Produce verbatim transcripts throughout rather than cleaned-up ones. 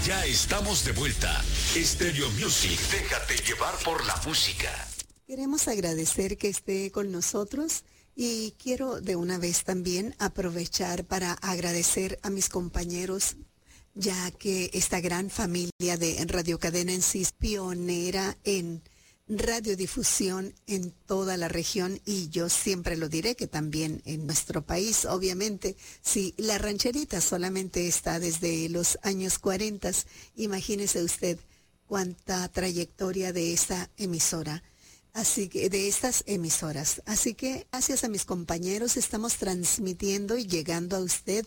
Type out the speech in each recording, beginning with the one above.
Ya estamos de vuelta. Stereo Music, déjate llevar por la música. Queremos agradecer que esté con nosotros y quiero de una vez también aprovechar para agradecer a mis compañeros, ya que esta gran familia de Radio Cadena en sí es pionera en radiodifusión en toda la región, y yo siempre lo diré que también en nuestro país. Obviamente, si la rancherita solamente está desde los años cuarenta, imagínese usted cuánta trayectoria de esta emisora. Así que de estas emisoras. Así que gracias a mis compañeros estamos transmitiendo y llegando a usted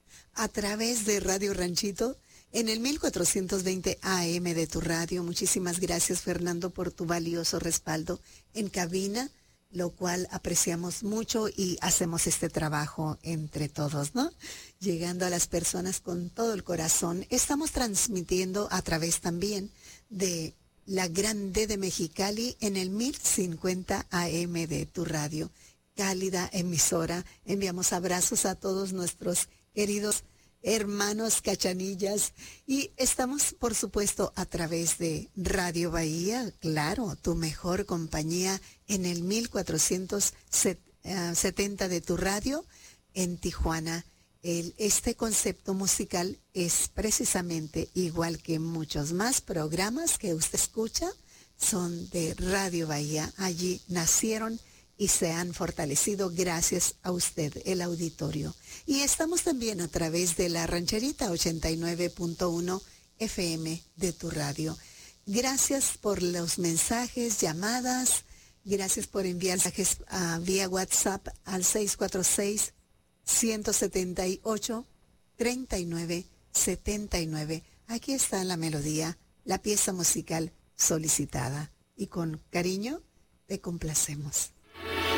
a través de Radio Ranchito en el mil cuatrocientos veinte A M de tu radio. Muchísimas gracias, Fernando, por tu valioso respaldo en cabina, lo cual apreciamos mucho y hacemos este trabajo entre todos, ¿no? Llegando a las personas con todo el corazón. Estamos transmitiendo a través también de la Grande de Mexicali en el mil cincuenta A M de tu radio. Cálida emisora. Enviamos abrazos a todos nuestros queridos hermanos cachanillas, y estamos por supuesto a través de Radio Bahía, claro, tu mejor compañía en el mil cuatrocientos setenta de tu radio en Tijuana. El, este concepto musical es precisamente igual que muchos más programas que usted escucha, son de Radio Bahía. Allí nacieron y se han fortalecido gracias a usted, el auditorio. Y estamos también a través de la Rancherita ochenta y nueve punto uno F M de tu radio. Gracias por los mensajes, llamadas, gracias por enviar mensajes uh, vía WhatsApp al seis cuatro seis, uno siete ocho, tres nueve siete nueve. Aquí está la melodía, la pieza musical solicitada. Y con cariño te complacemos.